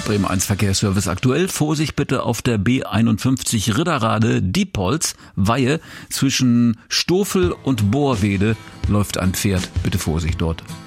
Bremen 1 Verkehrsservice aktuell. Vorsicht bitte auf der B51 Ridderrade Diepholz, Weihe. Zwischen Stofel und Bohrwede läuft ein Pferd. Bitte Vorsicht dort.